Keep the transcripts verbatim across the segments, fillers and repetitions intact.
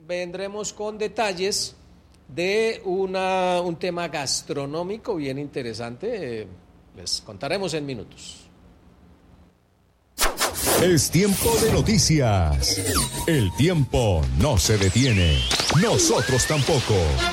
vendremos con detalles de una, un tema gastronómico bien interesante. Eh, les contaremos en minutos. Es tiempo de noticias. El tiempo no se detiene. Nosotros tampoco.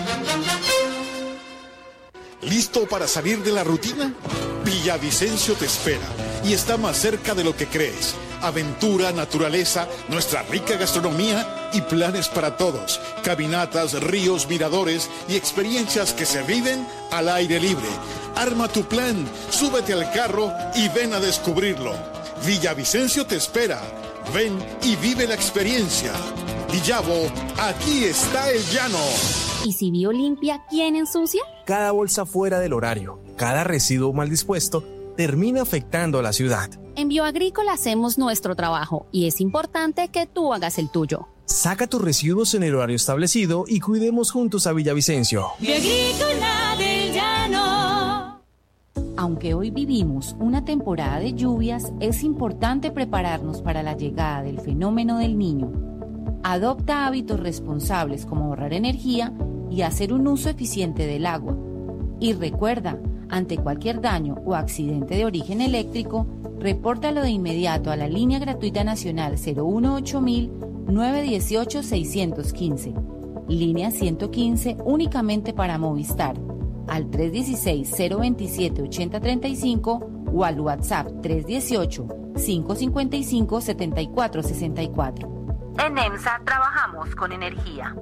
¿Listo para salir de la rutina? Villavicencio te espera y está más cerca de lo que crees. Aventura, naturaleza, nuestra rica gastronomía y planes para todos. Caminatas, ríos, miradores y experiencias que se viven al aire libre. Arma tu plan, súbete al carro y ven a descubrirlo. Villavicencio te espera. Ven y vive la experiencia. Villavo, aquí está el llano. ¿Y si Biolimpia, quién ensucia? Cada bolsa fuera del horario, cada residuo mal dispuesto, termina afectando a la ciudad. En Bioagrícola hacemos nuestro trabajo y es importante que tú hagas el tuyo. Saca tus residuos en el horario establecido y cuidemos juntos a Villavicencio. Bioagrícola del Llano. Aunque hoy vivimos una temporada de lluvias, es importante prepararnos para la llegada del fenómeno del Niño. Adopta hábitos responsables como ahorrar energía y hacer un uso eficiente del agua. Y recuerda, ante cualquier daño o accidente de origen eléctrico, repórtalo de inmediato a la línea gratuita nacional cero uno ocho mil nueve dieciocho seiscientos quince, línea ciento quince únicamente para Movistar, al tres dieciséis cero veintisiete ochenta treinta y cinco o al WhatsApp tres dieciocho cinco cincuenta y cinco setenta y cuatro sesenta y cuatro. En EMSA trabajamos con energía.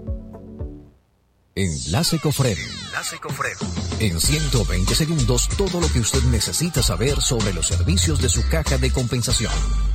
Enlace Cofrem. Enlace Cofrem. En ciento veinte segundos, todo lo que usted necesita saber sobre los servicios de su caja de compensación.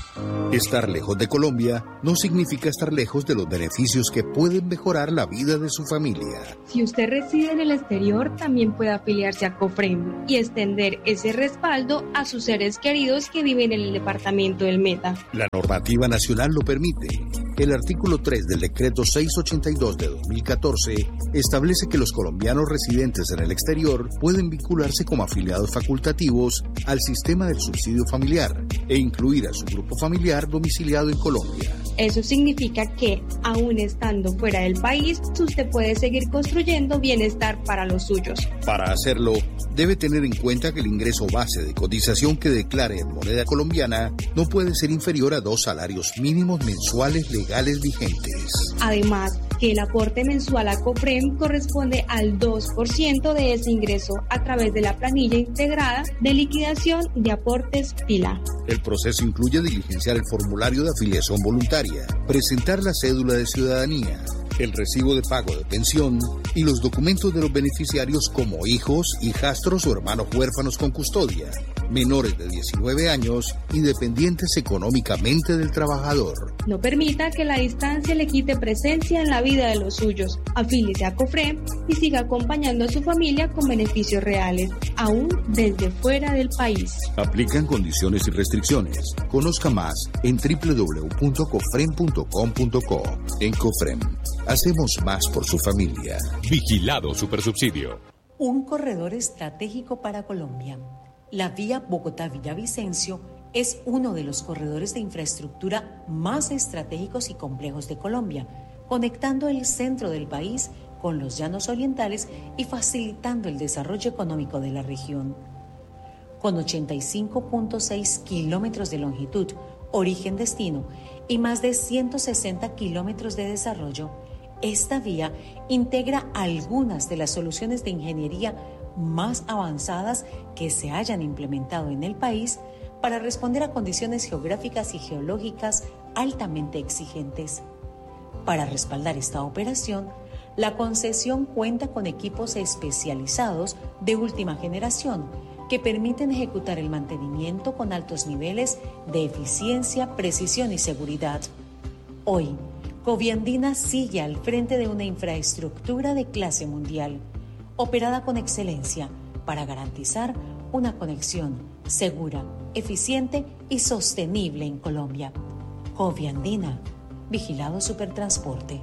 Estar lejos de Colombia no significa estar lejos de los beneficios que pueden mejorar la vida de su familia. Si usted reside en el exterior, también puede afiliarse a Cofrem y extender ese respaldo a sus seres queridos que viven en el departamento del Meta. La normativa nacional lo permite. El artículo tres del decreto seiscientos ochenta y dos de dos mil catorce establece que los colombianos residentes en el exterior pueden vincularse como afiliados facultativos al sistema del subsidio familiar e incluir a su grupo familiar domiciliado en Colombia. Eso significa que, aún estando fuera del país, usted puede seguir construyendo bienestar para los suyos. Para hacerlo, debe tener en cuenta que el ingreso base de cotización que declare en moneda colombiana no puede ser inferior a dos salarios mínimos mensuales legales vigentes. Además, que el aporte mensual a Cofrem corresponde al dos por ciento de ese ingreso a través de la planilla integrada de liquidación de aportes PILA. El proceso incluye diligenciar el formulario de afiliación voluntaria, presentar la cédula de ciudadanía, el recibo de pago de pensión y los documentos de los beneficiarios como hijos, hijastros o hermanos huérfanos con custodia, menores de diecinueve años y dependientes económicamente del trabajador. No permita que la distancia le quite presencia en la vida de los suyos. Afíliese a Cofrem y siga acompañando a su familia con beneficios reales, aún desde fuera del país. Aplican condiciones y restricciones. Conozca más en doble u doble u doble u punto cofrem punto com punto co. En Cofrem, hacemos más por su familia. Vigilado Supersubsidio. Un corredor estratégico para Colombia. La vía Bogotá-Villavicencio es uno de los corredores de infraestructura más estratégicos y complejos de Colombia, conectando el centro del país con los llanos orientales y facilitando el desarrollo económico de la región. Con ochenta y cinco punto seis kilómetros de longitud, origen-destino, y más de ciento sesenta kilómetros de desarrollo, esta vía integra algunas de las soluciones de ingeniería más avanzadas que se hayan implementado en el país para responder a condiciones geográficas y geológicas altamente exigentes. Para respaldar esta operación, la concesión cuenta con equipos especializados de última generación que permiten ejecutar el mantenimiento con altos niveles de eficiencia, precisión y seguridad. Hoy, Coviandina sigue al frente de una infraestructura de clase mundial, operada con excelencia para garantizar una conexión segura, eficiente y sostenible en Colombia. Coviandina, Vigilado Supertransporte.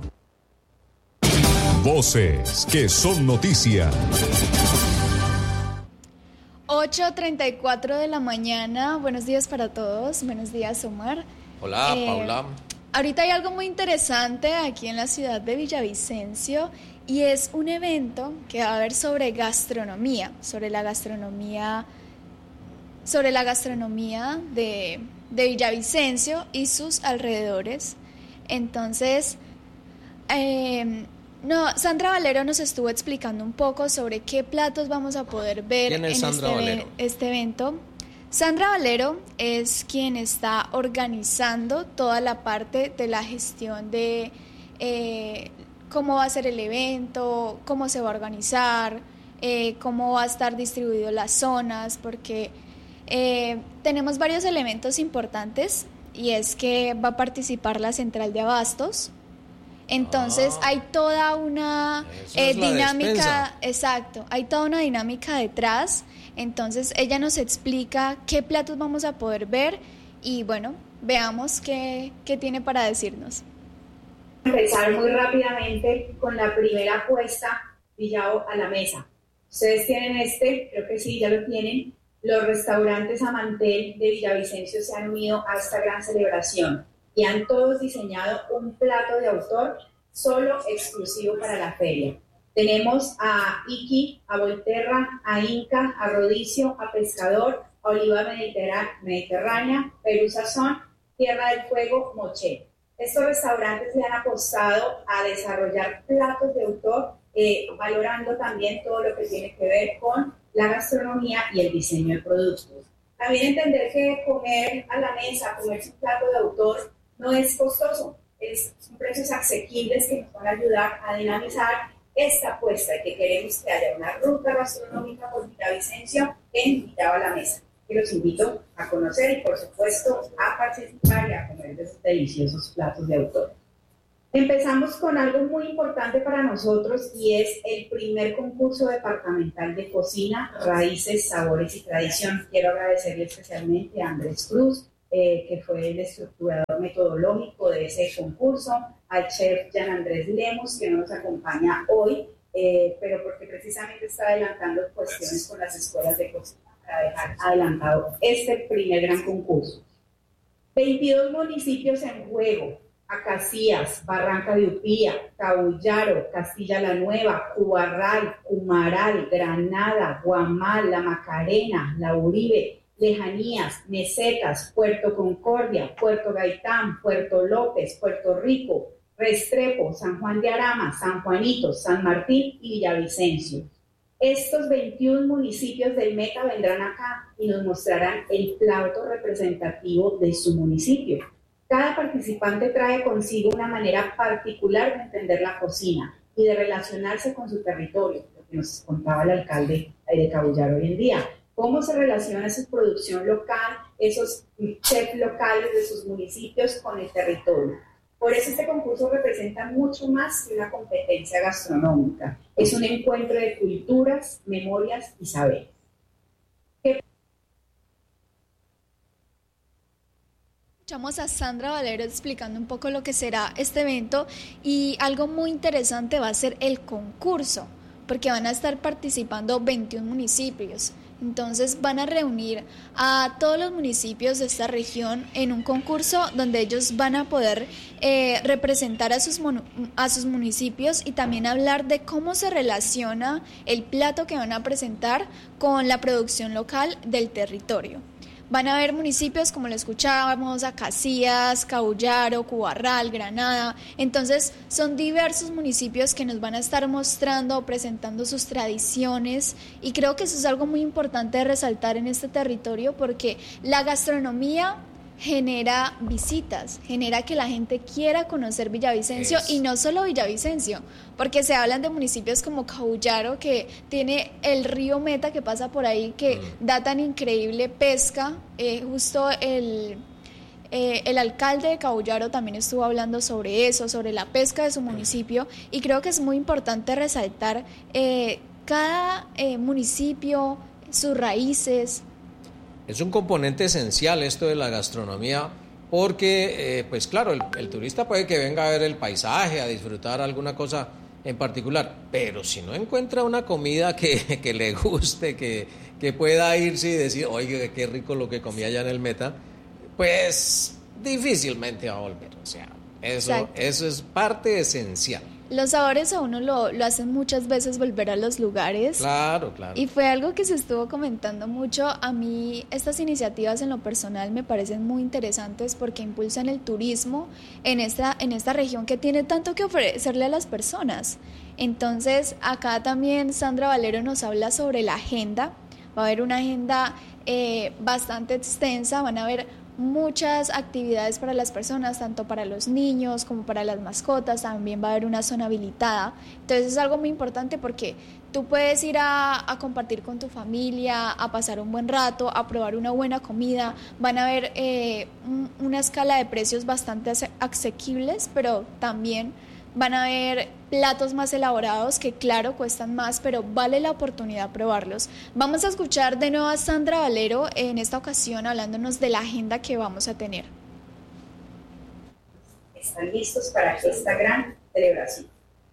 Voces que son noticia. ocho treinta y cuatro de la mañana. Buenos días para todos. Buenos días, Omar. Hola, eh, Paula. ahorita hay algo muy interesante aquí en la ciudad de Villavicencio y es un evento que va a haber sobre gastronomía, sobre la gastronomía, sobre la gastronomía de, de Villavicencio y sus alrededores. Entonces, eh, no, Sandra Valero nos estuvo explicando un poco sobre qué platos vamos a poder ver en este, este evento. Sandra Valero es quien está organizando toda la parte de la gestión de eh, cómo va a ser el evento, cómo se va a organizar, eh, cómo va a estar distribuido las zonas, porque eh, tenemos varios elementos importantes y es que va a participar la central de abastos. Entonces ah, hay toda una eh, dinámica, exacto, hay toda una dinámica detrás. Entonces ella nos explica qué platos vamos a poder ver y bueno, veamos qué, qué tiene para decirnos. Empezar muy rápidamente con la primera apuesta, Villao a la mesa. Ustedes tienen este, creo que sí, ya lo tienen. Los restaurantes a mantel de Villavicencio se han unido a esta gran celebración y han todos diseñado un plato de autor solo exclusivo para la feria. Tenemos a Iki, a Volterra, a Inca, a Rodicio, a Pescador, a Oliva Mediterránea, Perú Sazón, Tierra del Fuego, Moche. Estos restaurantes le han apostado a desarrollar platos de autor, eh, valorando también todo lo que tiene que ver con la gastronomía y el diseño de productos. También entender que comer a la mesa, comerse un plato de autor, no es costoso, es, son precios asequibles que nos van a ayudar a dinamizar esta apuesta y que queremos que haya una ruta gastronómica por Villavicencio en Villao a la mesa, que los invito a conocer y por supuesto a participar y a comer de esos deliciosos platos de autor. Empezamos con algo muy importante para nosotros y es el primer concurso departamental de cocina, raíces, sabores y tradición. Quiero agradecerle especialmente a Andrés Cruz, eh, que fue el estructurador metodológico de ese concurso, al chef Jean Andrés Lemos, que no nos acompaña hoy, eh, pero porque precisamente está adelantando cuestiones con las escuelas de cocina para dejar adelantado este primer gran concurso. veintidós municipios en juego: Acacías, Barranca de Upía, Cabullaro, Castilla la Nueva, Cubarral, Cumaral, Granada, Guamal, La Macarena, La Uribe, Lejanías, Mesetas, Puerto Concordia, Puerto Gaitán, Puerto López, Puerto Rico, Restrepo, San Juan de Arama, San Juanito, San Martín y Villavicencio. Estos veintiún municipios del Meta vendrán acá y nos mostrarán el plato representativo de su municipio. Cada participante trae consigo una manera particular de entender la cocina y de relacionarse con su territorio, lo que nos contaba el alcalde de Cabullaro hoy en día. Cómo se relaciona su producción local, esos chefs locales de sus municipios con el territorio. Por eso este concurso representa mucho más que una competencia gastronómica. Es un encuentro de culturas, memorias y saberes. Escuchamos a Sandra Valero explicando un poco lo que será este evento y algo muy interesante va a ser el concurso, porque van a estar participando veintiún municipios. Entonces van a reunir a todos los municipios de esta región en un concurso donde ellos van a poder eh, representar a sus, mon- a sus municipios y también hablar de cómo se relaciona el plato que van a presentar con la producción local del territorio. Van a haber municipios, como lo escuchábamos, Acacías, Cabullaro, Cubarral, Granada. Entonces, son diversos municipios que nos van a estar mostrando, presentando sus tradiciones. Y creo que eso es algo muy importante de resaltar en este territorio porque la gastronomía genera visitas, genera que la gente quiera conocer Villavicencio es. Y no solo Villavicencio, porque se hablan de municipios como Cabullaro, que tiene el río Meta que pasa por ahí, que mm. da tan increíble pesca. Eh, justo el, eh, el alcalde de Cabullaro también estuvo hablando sobre eso, sobre la pesca de su municipio, y creo que es muy importante resaltar eh, cada eh, municipio, sus raíces. Es un componente esencial esto de la gastronomía porque, eh, pues claro, el, el turista puede que venga a ver el paisaje, a disfrutar alguna cosa en particular, pero si no encuentra una comida que, que le guste, que, que pueda irse y decir, oye, qué rico lo que comí allá en el Meta, pues difícilmente va a volver. O sea, Eso, eso es parte esencial. Los sabores a uno lo, lo hacen muchas veces volver a los lugares. Claro, claro. Y fue algo que se estuvo comentando mucho. A mí estas iniciativas en lo personal me parecen muy interesantes porque impulsan el turismo en esta, en esta región que tiene tanto que ofrecerle a las personas. Entonces, acá también Sandra Valero nos habla sobre la agenda. Va a haber una agenda eh, bastante extensa, van a haber muchas actividades para las personas, tanto para los niños como para las mascotas. También va a haber una zona habilitada. Entonces es algo muy importante porque tú puedes ir a, a compartir con tu familia, a pasar un buen rato, a probar una buena comida. Van a haber eh, un, una escala de precios bastante asequibles, pero también van a haber platos más elaborados que claro cuestan más, pero vale la oportunidad probarlos. Vamos a escuchar de nuevo a Sandra Valero en esta ocasión hablándonos de la agenda que vamos a tener. Están listos para esta gran celebración.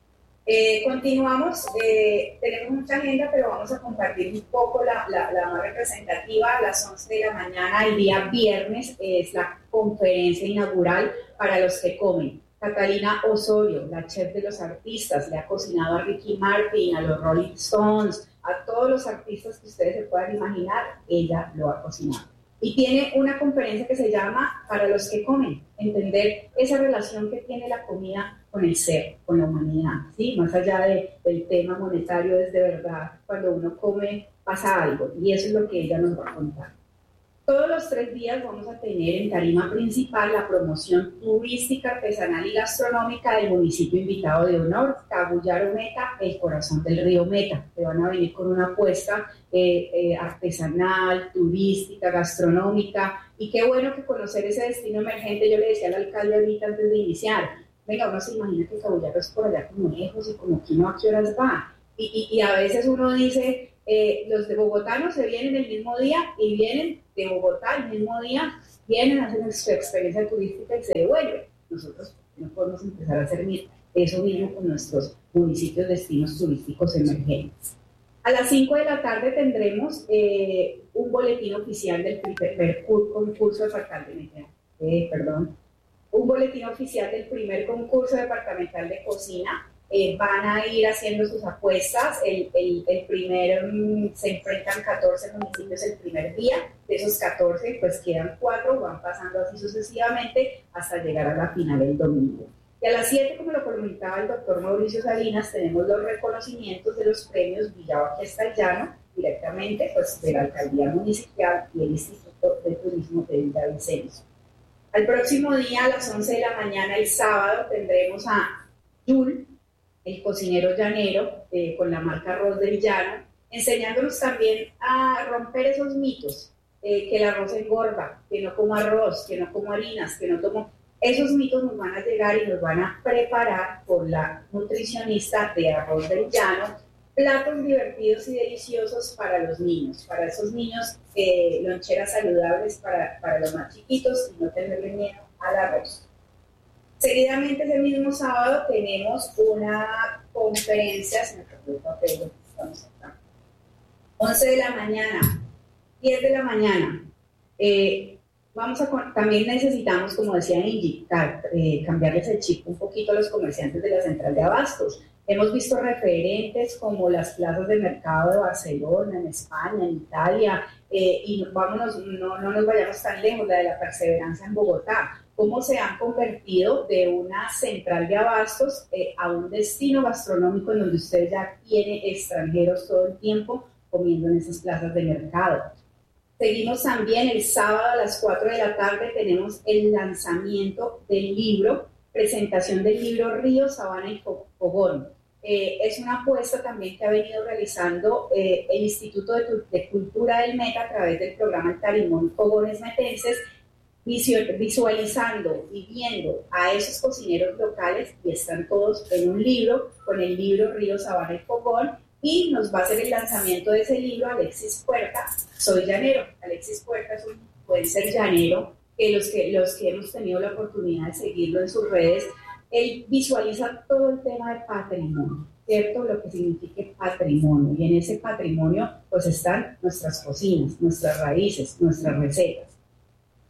Eh, continuamos, eh, tenemos mucha agenda, pero vamos a compartir un poco la, la, la más representativa. A las once de la mañana, el día viernes, es la conferencia inaugural para los que comen. Catalina Osorio, la chef de los artistas, le ha cocinado a Ricky Martin, a los Rolling Stones, a todos los artistas que ustedes se puedan imaginar, ella lo ha cocinado. Y tiene una conferencia que se llama Para los que comen, entender esa relación que tiene la comida con el ser, con la humanidad, ¿sí? Más allá de, del tema monetario, es de verdad, cuando uno come pasa algo, y eso es lo que ella nos va a contar. Todos los tres días vamos a tener en tarima principal la promoción turística, artesanal y gastronómica del municipio invitado de honor, Cabullaro Meta, el corazón del río Meta. Te van a venir con una apuesta eh, eh, artesanal, turística, gastronómica, y qué bueno que conocer ese destino emergente. Yo le decía al alcalde ahorita antes de iniciar, venga, uno se imagina que Cabullaro es por allá como lejos y como que uno a qué horas va. Y, y, y a veces uno dice... Eh, los de Bogotá no se vienen el mismo día y vienen de Bogotá el mismo día, vienen a hacer su experiencia turística y se devuelven. Nosotros no podemos empezar a hacer eso mismo con nuestros municipios destinos turísticos emergentes. A las cinco de la tarde tendremos eh, un boletín oficial del primer concurso departamental, eh, perdón, un boletín oficial del primer concurso departamental de cocina. Eh, van a ir haciendo sus apuestas. El, el, el primer, um, se enfrentan catorce municipios el primer día. De esos catorce, pues quedan cuatro, van pasando así sucesivamente hasta llegar a la final el domingo. Y a las siete, como lo comentaba el doctor Mauricio Salinas, tenemos los reconocimientos de los premios Villavo Fiesta y Llano, directamente pues, de la Alcaldía Municipal y el Instituto de Turismo de Villavicencio. Al próximo día, a las once de la mañana, el sábado, tendremos a Yul, el cocinero llanero, eh, con la marca Arroz del Llano, enseñándonos también a romper esos mitos, eh, que el arroz engorda, que no como arroz, que no como harinas, que no tomo... Esos mitos nos van a llegar y nos van a preparar por la nutricionista de Arroz del Llano, platos divertidos y deliciosos para los niños, para esos niños, eh, loncheras saludables para, para los más chiquitos y no tenerle miedo al arroz. Seguidamente, ese mismo sábado, tenemos una conferencia, se me perdió el papel, estamos acá, once de la mañana, diez de la mañana. Eh, vamos a, también necesitamos, como decía Angie, eh, cambiarles el chip un poquito a los comerciantes de la central de abastos. Hemos visto referentes como las plazas de mercado de Barcelona, en España, en Italia, eh, y vámonos, no, no nos vayamos tan lejos, la de la Perseverancia en Bogotá. Cómo se han convertido de una central de abastos eh, a un destino gastronómico en donde usted ya tiene extranjeros todo el tiempo comiendo en esas plazas de mercado. Seguimos también el sábado a las cuatro de la tarde, tenemos el lanzamiento del libro, presentación del libro Río, Sabana y Fogón. Eh, es una apuesta también que ha venido realizando eh, el Instituto de, de Cultura del Meta a través del programa El Tarimón Fogones Metenses, visualizando y viendo a esos cocineros locales, y están todos en un libro, con el libro Río, Sabana y Fogón, y nos va a hacer el lanzamiento de ese libro Alexis Puerta, Soy Llanero. Alexis Puerta es un influencer llanero, que los, que los que hemos tenido la oportunidad de seguirlo en sus redes, él visualiza todo el tema de patrimonio, ¿cierto? Lo que significa patrimonio, y en ese patrimonio pues están nuestras cocinas, nuestras raíces, nuestras recetas.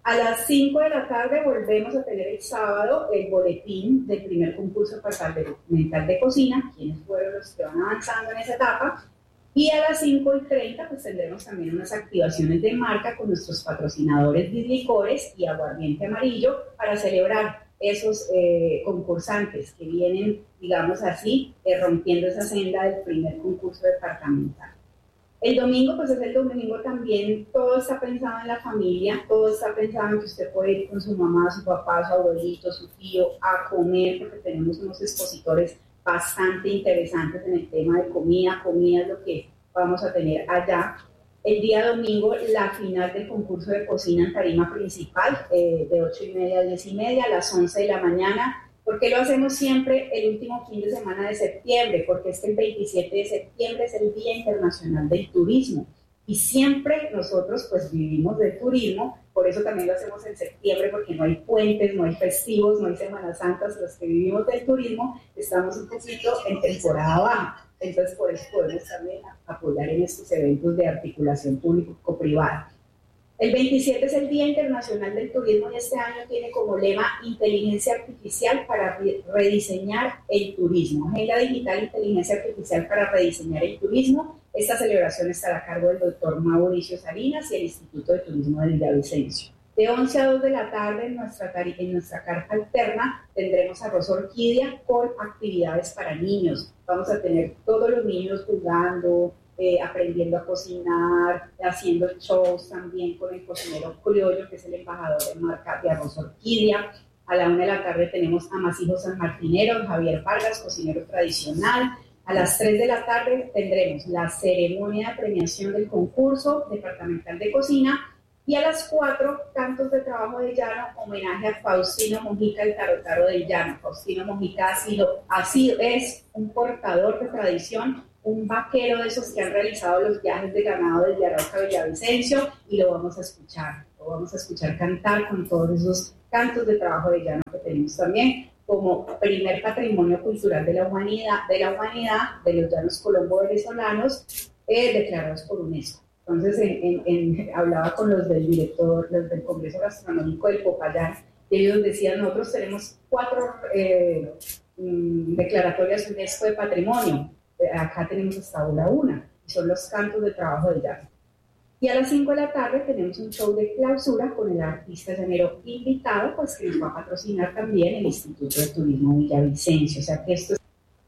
A las cinco de la tarde volvemos a tener el sábado el boletín del primer concurso departamental de cocina, quienes fueron los que van avanzando en esa etapa. Y a las cinco y treinta pues tendremos también unas activaciones de marca con nuestros patrocinadores de licores y aguardiente amarillo para celebrar esos eh, concursantes que vienen, digamos así, eh, rompiendo esa senda del primer concurso departamental. El domingo, pues es el domingo también, todo está pensado en la familia, todo está pensado en que usted puede ir con su mamá, su papá, su abuelito, su tío a comer, porque tenemos unos expositores bastante interesantes en el tema de comida. Comida es lo que vamos a tener allá. El día domingo, la final del concurso de cocina en tarima principal, eh, de ocho y media a diez y media, a las once de la mañana. ¿Por qué lo hacemos siempre el último fin de semana de septiembre? Porque es que el veintisiete de septiembre es el Día Internacional del Turismo. Y siempre nosotros pues vivimos del turismo, por eso también lo hacemos en septiembre, porque no hay puentes, no hay festivos, no hay Semanas Santas. Los que vivimos del turismo estamos un poquito en temporada baja. Entonces, por eso podemos también apoyar en estos eventos de articulación público-privada. El veintisiete es el Día Internacional del Turismo y este año tiene como lema Inteligencia Artificial para rediseñar el turismo. Agenda Digital Inteligencia Artificial para rediseñar el turismo. Esta celebración estará a cargo del doctor Mauricio Salinas y el Instituto de Turismo de Villavicencio. De once a dos de la tarde en nuestra, en nuestra carta alterna tendremos arroz orquídea con actividades para niños. Vamos a tener todos los niños jugando, eh, aprendiendo a cocinar, haciendo shows también con el cocinero criollo, que es el embajador de marca de arroz orquídea. A la una de la tarde tenemos amasijos sanmartineros, Javier Vargas, cocinero tradicional. A las tres de la tarde tendremos la ceremonia de premiación del concurso departamental de cocina. Y a las cuatro, Cantos de Trabajo del Llano, homenaje a Faustino Mojica, el tarotaro del Llano. Faustino Mojica ha sido, así es un portador de tradición, un vaquero de esos que han realizado los viajes de ganado desde Arauca a Villavicencio, y lo vamos a escuchar, lo vamos a escuchar cantar con todos esos cantos de trabajo del llano que tenemos también como primer patrimonio cultural de la humanidad, de la humanidad, de los llanos colombo-venezolanos, eh, declarados por UNESCO. Entonces, en, en, en, hablaba con los del director, los del Congreso Gastronómico del Popayán, y ellos decían, nosotros tenemos cuatro eh, mm, declaratorias UNESCO de patrimonio, acá tenemos hasta ahora una, y son los cantos de trabajo del llano. Y a las cinco de la tarde tenemos un show de clausura con el artista llanero invitado, pues que nos va a patrocinar también el Instituto de Turismo Villavicencio. O sea que esto es...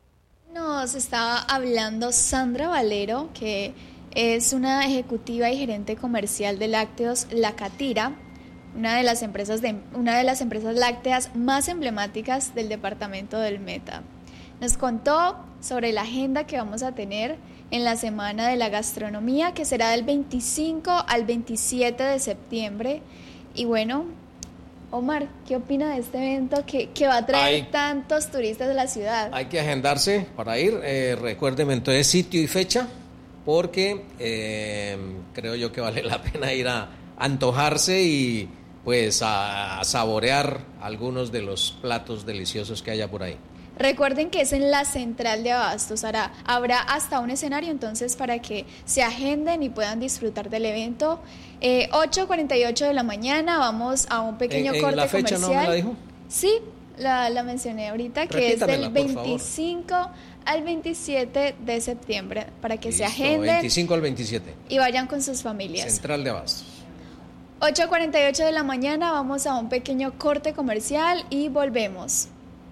Nos estaba hablando Sandra Valero, que es una ejecutiva y gerente comercial de lácteos La Catira, una de las empresas de una de las empresas lácteas más emblemáticas del departamento del Meta. Nos contó sobre la agenda que vamos a tener en la Semana de la Gastronomía, que será del veinticinco al veintisiete de septiembre. Y bueno, Omar, ¿qué opina de este evento que, que va a traer hay, tantos turistas de la ciudad? Hay que agendarse para ir. Eh, recuérdeme entonces sitio y fecha, porque eh, creo yo que vale la pena ir a antojarse y pues a, a saborear algunos de los platos deliciosos que haya por ahí. Recuerden que es en la central de Abastos, hará, habrá hasta un escenario, entonces para que se agenden y puedan disfrutar del evento. Eh, ocho cuarenta y ocho de la mañana, vamos a un pequeño ¿En, corte en la fecha comercial. ¿No me la dijo? Sí, la, la mencioné ahorita, que Repítamela, es del veinticinco al veintisiete de septiembre, para que Listo, se agenden. veinticinco al veintisiete. Y vayan con sus familias. Central de Abastos. ocho cuarenta y ocho de la mañana, vamos a un pequeño corte comercial y volvemos.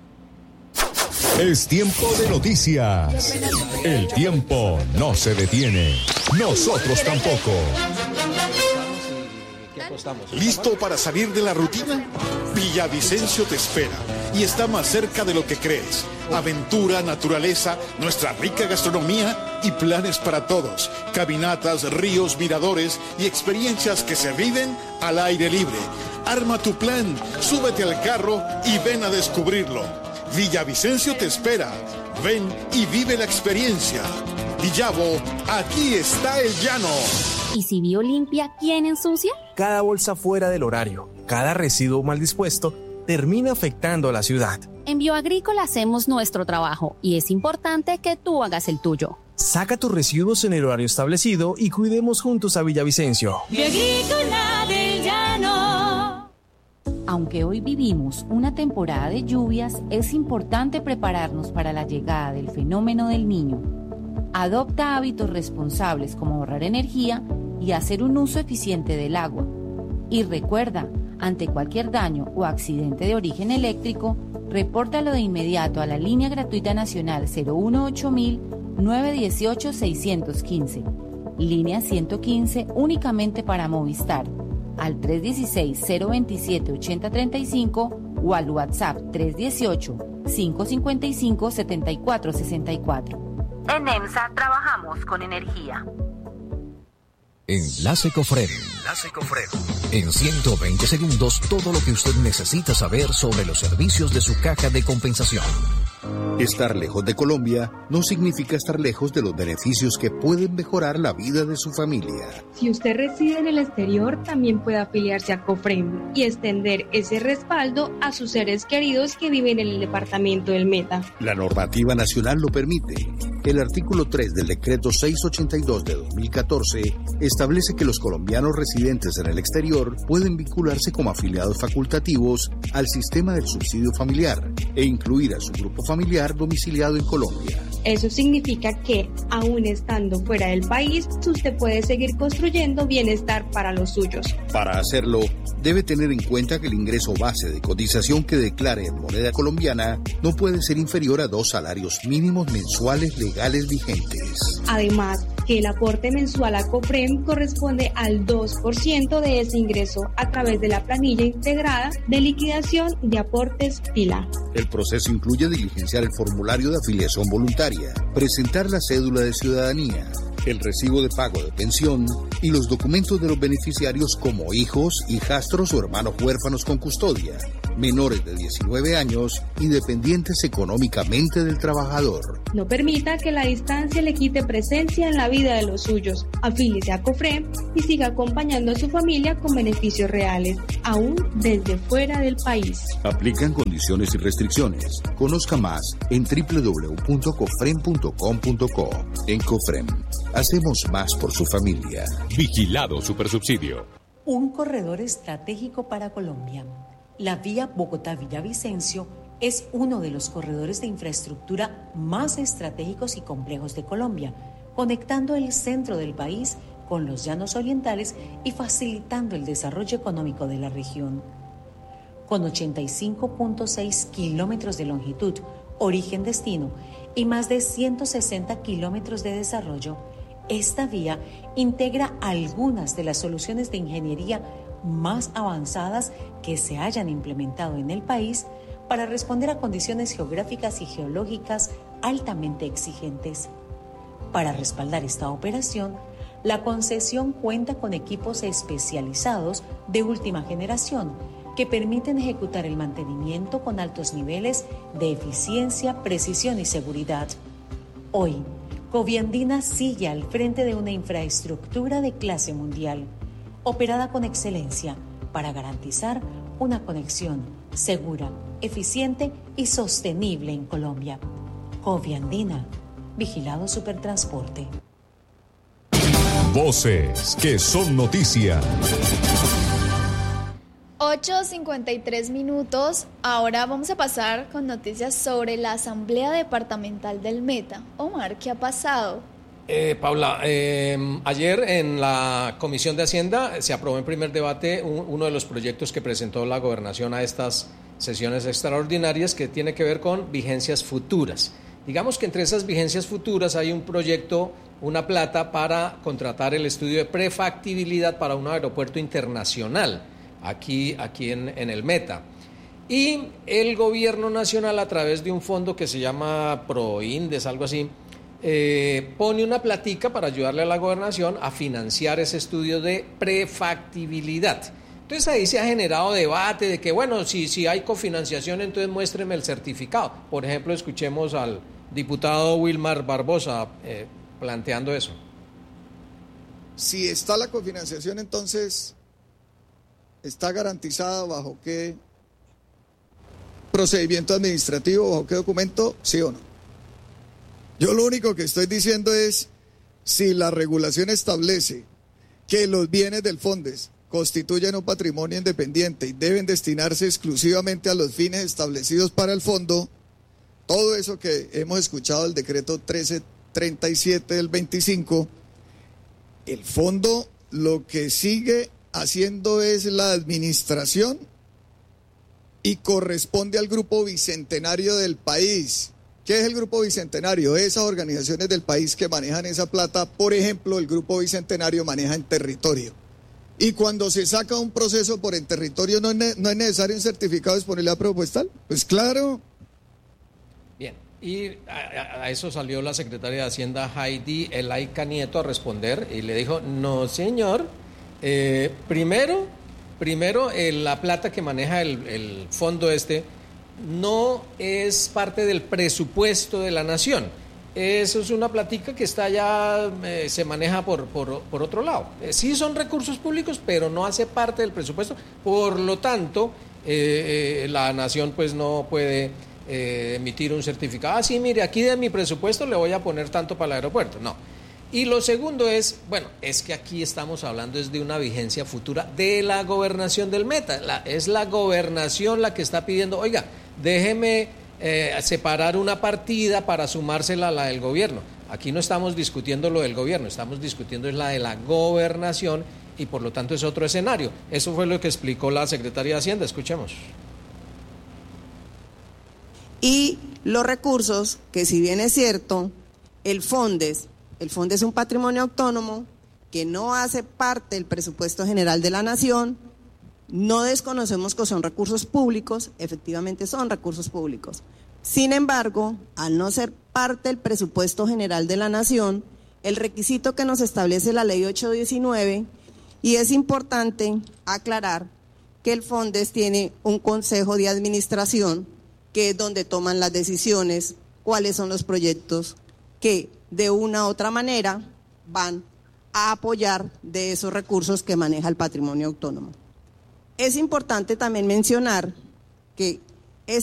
Es tiempo de noticias. El tiempo no se detiene. Nosotros tampoco. ¿Listo para salir de la rutina? Villavicencio te espera y está más cerca de lo que crees. Aventura, naturaleza, nuestra rica gastronomía y planes para todos. Caminatas, ríos, miradores y experiencias que se viven al aire libre. Arma tu plan, súbete al carro y ven a descubrirlo. Villavicencio te espera. Ven y vive la experiencia. Villavo, aquí está el llano. ¿Y si Biolimpia, quién ensucia? Cada bolsa fuera del horario, cada residuo mal dispuesto, termina afectando a la ciudad. En Bioagrícola hacemos nuestro trabajo y es importante que tú hagas el tuyo. Saca tus residuos en el horario establecido y cuidemos juntos a Villavicencio. Bioagrícola del Llano. Aunque hoy vivimos una temporada de lluvias, es importante prepararnos para la llegada del fenómeno del Niño. Adopta hábitos responsables como ahorrar energía y hacer un uso eficiente del agua. Y recuerda, ante cualquier daño o accidente de origen eléctrico, repórtalo de inmediato a la línea gratuita nacional cero uno ocho mil, nueve uno ocho, seis uno cinco, línea ciento quince únicamente para Movistar, al tres uno seis, cero dos siete, ocho cero tres cinco o al WhatsApp tres uno ocho, cinco cinco cinco, siete cuatro seis cuatro. En EMSA trabajamos con energía. Enlace Cofrem. Enlace Cofrem. En ciento veinte segundos, todo lo que usted necesita saber sobre los servicios de su caja de compensación. Estar lejos de Colombia no significa estar lejos de los beneficios que pueden mejorar la vida de su familia. Si usted reside en el exterior, también puede afiliarse a Cofrem y extender ese respaldo a sus seres queridos que viven en el departamento del Meta. La normativa nacional lo permite. El artículo tres del decreto seiscientos ochenta y dos de dos mil catorce establece que los colombianos residentes en el exterior pueden vincularse como afiliados facultativos al sistema del subsidio familiar e incluir a su grupo familiar domiciliado en Colombia. Eso significa que, aún estando fuera del país, usted puede seguir construyendo bienestar para los suyos. Para hacerlo, debe tener en cuenta que el ingreso base de cotización que declare en moneda colombiana no puede ser inferior a dos salarios mínimos mensuales legales vigentes. Además, que el aporte mensual a Cofrem corresponde al dos por ciento de ese ingreso a través de la planilla integrada de liquidación de aportes PILA. El proceso incluye diligenciar el formulario de afiliación voluntaria, presentar la cédula de ciudadanía, el recibo de pago de pensión y los documentos de los beneficiarios como hijos, hijastros o hermanos huérfanos con custodia, menores de diecinueve años y dependientes económicamente del trabajador. No permita que la distancia le quite presencia en la vida de los suyos. Afíliese a Cofrem y siga acompañando a su familia con beneficios reales, aún desde fuera del país. Aplican condiciones y restricciones. Conozca más en doble u doble u doble u punto cofrem punto com punto co. En Cofrem, hacemos más por su familia. Vigilado Supersubsidio. Un corredor estratégico para Colombia. La vía Bogotá-Villavicencio es uno de los corredores de infraestructura más estratégicos y complejos de Colombia, conectando el centro del país con los llanos orientales y facilitando el desarrollo económico de la región. Con ochenta y cinco punto seis kilómetros de longitud, origen-destino y más de ciento sesenta kilómetros de desarrollo, esta vía integra algunas de las soluciones de ingeniería más avanzadas que se hayan implementado en el país para responder a condiciones geográficas y geológicas altamente exigentes. Para respaldar esta operación, la concesión cuenta con equipos especializados de última generación que permiten ejecutar el mantenimiento con altos niveles de eficiencia, precisión y seguridad. Hoy, Coviandina sigue al frente de una infraestructura de clase mundial, operada con excelencia para garantizar una conexión segura, eficiente y sostenible en Colombia. Coviandina, Vigilado Supertransporte. Voces que son noticia. ocho cincuenta y tres minutos. Ahora vamos a pasar con noticias sobre la Asamblea Departamental del Meta. Omar, ¿qué ha pasado? Eh, Paula, eh, ayer en la Comisión de Hacienda se aprobó en primer debate un, uno de los proyectos que presentó la Gobernación a estas sesiones extraordinarias, que tiene que ver con vigencias futuras. Digamos que entre esas vigencias futuras hay un proyecto, una plata para contratar el estudio de prefactibilidad para un aeropuerto internacional aquí, aquí en, en el Meta. Y el gobierno nacional, a través de un fondo que se llama Proindes, algo así, Eh, pone una platica para ayudarle a la gobernación a financiar ese estudio de prefactibilidad. Entonces ahí se ha generado debate de que, bueno, si, si hay cofinanciación, entonces muéstreme el certificado. Por ejemplo, escuchemos al diputado Wilmar Barbosa eh, planteando eso. Si está la cofinanciación, entonces está garantizada bajo qué procedimiento administrativo, bajo qué documento, sí o no. Yo lo único que estoy diciendo es, si la regulación establece que los bienes del Fondes constituyen un patrimonio independiente y deben destinarse exclusivamente a los fines establecidos para el fondo, todo eso que hemos escuchado del decreto trece treinta y siete del veinticinco, el fondo lo que sigue haciendo es la administración y corresponde al Grupo Bicentenario del país. ¿Qué es el Grupo Bicentenario? Esas organizaciones del país que manejan esa plata, por ejemplo, el Grupo Bicentenario maneja en territorio. Y cuando se saca un proceso por en territorio, ¿no es, ne- no es necesario un certificado de disponibilidad presupuestal? Pues claro. Bien, y a, a eso salió la secretaria de Hacienda Heidi Elaica Nieto a responder y le dijo, no señor, eh, primero, primero eh, la plata que maneja el, el fondo este no es parte del presupuesto de la nación. Eso es una platica que está ya, eh, se maneja por, por, por otro lado. Eh, sí son recursos públicos, pero no hace parte del presupuesto. Por lo tanto, eh, eh, la nación pues no puede eh, emitir un certificado. Ah, sí, mire, aquí de mi presupuesto le voy a poner tanto para el aeropuerto. No. Y lo segundo es, bueno, es que aquí estamos hablando es de una vigencia futura de la gobernación del Meta. La, es la gobernación la que está pidiendo, oiga, déjeme eh, separar una partida para sumársela a la del gobierno. Aquí no estamos discutiendo lo del gobierno, estamos discutiendo es la de la gobernación y por lo tanto es otro escenario. Eso fue lo que explicó la secretaria de Hacienda. Escuchemos. Y los recursos, que si bien es cierto, el FONDES, el FONDES es un patrimonio autónomo que no hace parte del presupuesto general de la nación, no desconocemos que son recursos públicos, efectivamente son recursos públicos. Sin embargo, al no ser parte del presupuesto general de la nación, el requisito que nos establece la ley ocho diecinueve, y es importante aclarar que el FONDES tiene un consejo de administración que es donde toman las decisiones, cuáles son los proyectos que de una u otra manera van a apoyar de esos recursos que maneja el patrimonio autónomo. Es importante también mencionar que